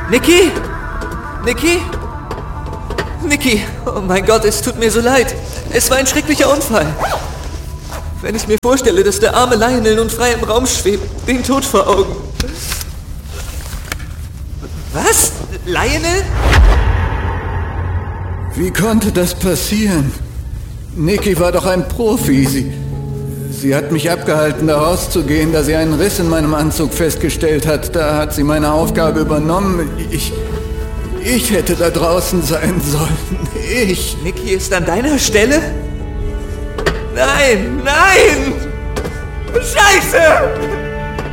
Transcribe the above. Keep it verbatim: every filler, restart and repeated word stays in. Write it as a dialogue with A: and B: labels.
A: Niki? Niki? Niki, oh mein Gott, es tut mir so leid. Es war ein schrecklicher Unfall. Wenn ich mir vorstelle, dass der arme Lionel nun frei im Raum schwebt, den Tod vor Augen. Was? Lionel?
B: Wie konnte das passieren? Niki war doch ein Profi. Sie, sie hat mich abgehalten, da rauszugehen, da sie einen Riss in meinem Anzug festgestellt hat. Da hat sie meine Aufgabe übernommen. Ich... Ich hätte da draußen sein sollen. Ich.
A: Niki ist an deiner Stelle? Nein, nein! Scheiße!